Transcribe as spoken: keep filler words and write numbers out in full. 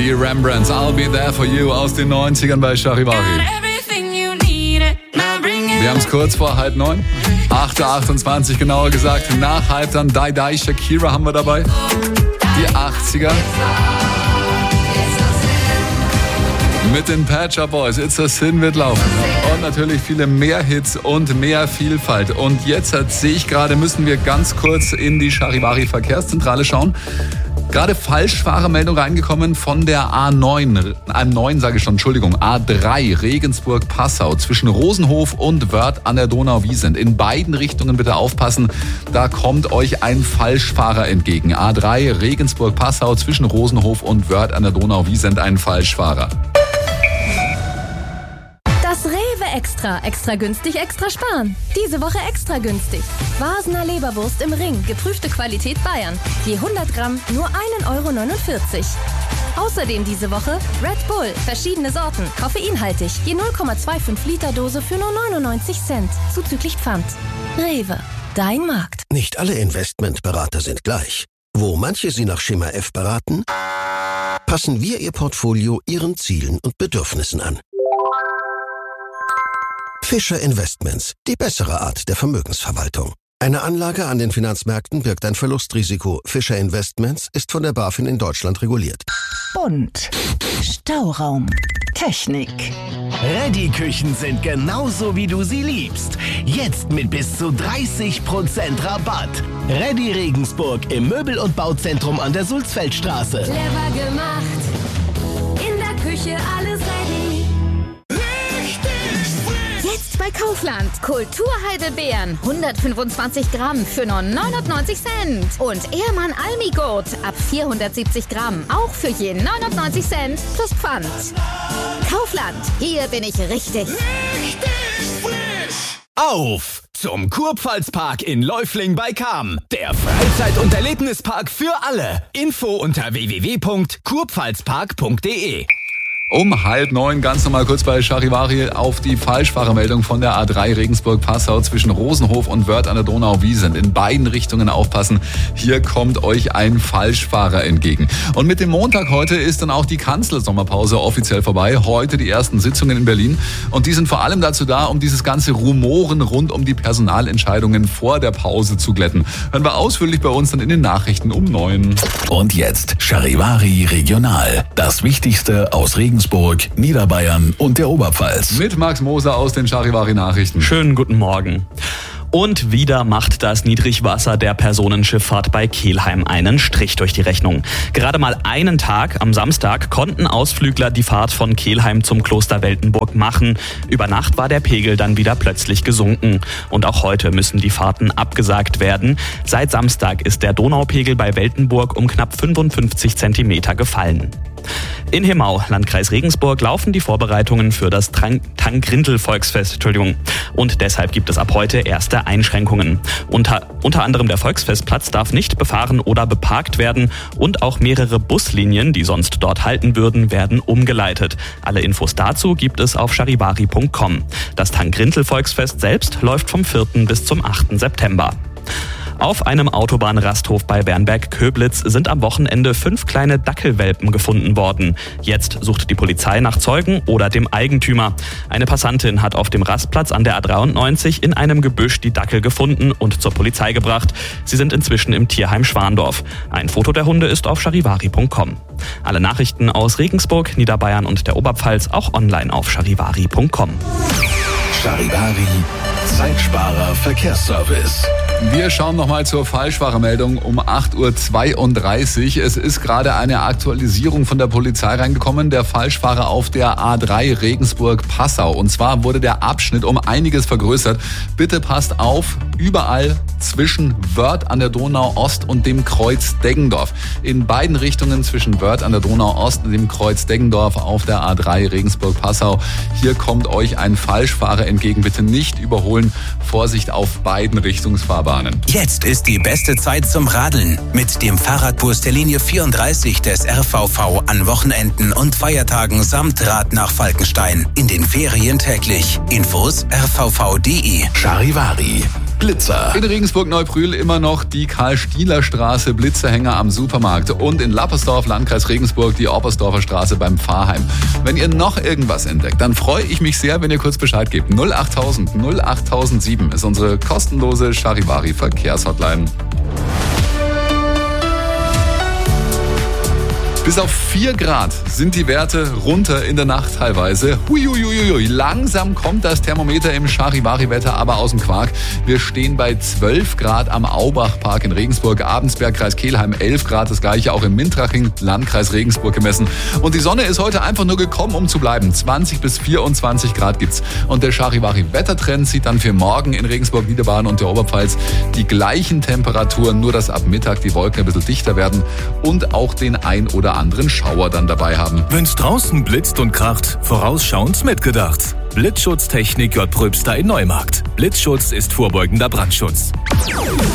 Die Rembrandts, I'll Be There For You aus den neunzigern bei Charivari. Wir haben es kurz vor halb neun. acht Uhr achtundzwanzig genauer gesagt. Nach halb dann Die Die Shakira haben wir dabei. Die achtziger. Mit den Pet Shop Boys, It's a Sin wird laufen. Und natürlich viele mehr Hits und mehr Vielfalt. Und jetzt sehe ich gerade, müssen wir ganz kurz in die Charivari Verkehrszentrale schauen. Gerade Falschfahrermeldung reingekommen von der A neun, A neun sage ich schon, Entschuldigung, A drei Regensburg-Passau zwischen Rosenhof und Wörth an der Donau-Wiesent. In beiden Richtungen bitte aufpassen, da kommt euch ein Falschfahrer entgegen. A drei Regensburg-Passau zwischen Rosenhof und Wörth an der Donau-Wiesent, ein Falschfahrer. Das Rewe Extra. Extra günstig, extra sparen. Diese Woche extra günstig. Wasener Leberwurst im Ring. Geprüfte Qualität Bayern. Je hundert Gramm nur ein Euro neunundvierzig. Außerdem diese Woche Red Bull. Verschiedene Sorten. Koffeinhaltig. Je null Komma fünfundzwanzig Liter Dose für nur neunundneunzig Cent. Zuzüglich Pfand. Rewe. Dein Markt. Nicht alle Investmentberater sind gleich. Wo manche Sie nach Schema F beraten, passen wir Ihr Portfolio Ihren Zielen und Bedürfnissen an. Fischer Investments, die bessere Art der Vermögensverwaltung. Eine Anlage an den Finanzmärkten birgt ein Verlustrisiko. Fischer Investments ist von der BaFin in Deutschland reguliert. Bunt. Stauraum. Technik. Ready-Küchen sind genauso, wie du sie liebst. Jetzt mit bis zu dreißig Prozent Rabatt. Ready Regensburg im Möbel- und Bauzentrum an der Sulzfeldstraße. Clever gemacht. In der Küche alles ready. Jetzt bei Kaufland. Kulturheidelbeeren. hundertfünfundzwanzig Gramm für nur neunundneunzig Cent. Und Ehrmann Almigurt ab vierhundertsiebzig Gramm. Auch für je neunundneunzig Cent plus Pfand. Kaufland. Hier bin ich richtig. Richtig frisch. Auf zum Kurpfalzpark in Läufling bei Cham. Der Freizeit- und Erlebnispark für alle. Info unter w w w punkt kurpfalzpark punkt d e. Um halb neun ganz nochmal kurz bei Charivari auf die Falschfahrermeldung von der A drei Regensburg-Passau zwischen Rosenhof und Wörth an der Donau-Wiesent. In beiden Richtungen aufpassen, hier kommt euch ein Falschfahrer entgegen. Und mit dem Montag heute ist dann auch die Kanzlersommerpause offiziell vorbei. Heute die ersten Sitzungen in Berlin. Und die sind vor allem dazu da, um dieses ganze Rumoren rund um die Personalentscheidungen vor der Pause zu glätten. Hören wir ausführlich bei uns dann in den Nachrichten um neun. Und jetzt Charivari Regional. Das Wichtigste aus Regensburg, Niederbayern und der Oberpfalz. Mit Max Moser aus den Charivari Nachrichten. Schönen guten Morgen. Und wieder macht das Niedrigwasser der Personenschifffahrt bei Kelheim einen Strich durch die Rechnung. Gerade mal einen Tag, am Samstag, konnten Ausflügler die Fahrt von Kelheim zum Kloster Weltenburg machen. Über Nacht war der Pegel dann wieder plötzlich gesunken. Und auch heute müssen die Fahrten abgesagt werden. Seit Samstag ist der Donaupegel bei Weltenburg um knapp fünfundfünfzig Zentimeter gefallen. In Hemau, Landkreis Regensburg, laufen die Vorbereitungen für das Tank-Grindel-Volksfest. Entschuldigung. Und deshalb gibt es ab heute erste Einschränkungen. Unter, unter anderem der Volksfestplatz darf nicht befahren oder beparkt werden und auch mehrere Buslinien, die sonst dort halten würden, werden umgeleitet. Alle Infos dazu gibt es auf charivari punkt com. Das Tank-Grindel-Volksfest selbst läuft vom vierten bis zum achten September. Auf einem Autobahnrasthof bei Bernberg-Köblitz sind am Wochenende fünf kleine Dackelwelpen gefunden worden. Jetzt sucht die Polizei nach Zeugen oder dem Eigentümer. Eine Passantin hat auf dem Rastplatz an der A dreiundneunzig in einem Gebüsch die Dackel gefunden und zur Polizei gebracht. Sie sind inzwischen im Tierheim Schwandorf. Ein Foto der Hunde ist auf charivari punkt com. Alle Nachrichten aus Regensburg, Niederbayern und der Oberpfalz auch online auf charivari punkt com. Charivari, Zeitsparer Verkehrsservice. Wir schauen nochmal zur Falschfahrermeldung um acht Uhr zweiunddreißig. Es ist gerade eine Aktualisierung von der Polizei reingekommen. Der Falschfahrer auf der A drei Regensburg-Passau. Und zwar wurde der Abschnitt um einiges vergrößert. Bitte passt auf, überall zwischen Wörth an der Donau-Ost und dem Kreuz Deggendorf. In beiden Richtungen zwischen Wörth an der Donau-Ost und dem Kreuz Deggendorf auf der A drei Regensburg-Passau. Hier kommt euch ein Falschfahrer entgegen. Bitte nicht überholen. Vorsicht auf beiden Richtungsfahrbahnen. Jetzt ist die beste Zeit zum Radeln. Mit dem Fahrradbus der Linie vierunddreißig des R V V an Wochenenden und Feiertagen samt Rad nach Falkenstein. In den Ferien täglich. Infos r v v punkt d e. Charivari, Blitzer. In Regensburg-Neubrühl immer noch die Karl-Stieler-Straße, Blitzerhänger am Supermarkt. Und in Lappersdorf, Landkreis Regensburg, die Oppersdorfer Straße beim Pfarrheim. Wenn ihr noch irgendwas entdeckt, dann freue ich mich sehr, wenn ihr kurz Bescheid gebt. null achttausend null achttausendsieben ist unsere kostenlose Charivari-Verkehrshotline. Bis auf vier Grad sind die Werte runter in der Nacht teilweise. Huiuiuiui. Langsam kommt das Thermometer im Charivari-Wetter aber aus dem Quark. Wir stehen bei zwölf Grad am Aubachpark in Regensburg, Abensberg, Kreis Kelheim, elf Grad, das gleiche auch in Mintraching, Landkreis Regensburg gemessen. Und die Sonne ist heute einfach nur gekommen, um zu bleiben. zwanzig bis vierundzwanzig Grad gibt's. Und der Charivari-Wettertrend sieht dann für morgen in Regensburg, Niederbayern und der Oberpfalz die gleichen Temperaturen, nur dass ab Mittag die Wolken ein bisschen dichter werden und auch den ein oder anderen Schauer dann dabei haben. Wenn's draußen blitzt und kracht, vorausschauend mitgedacht. Blitzschutztechnik J. Pröbster in Neumarkt. Blitzschutz ist vorbeugender Brandschutz.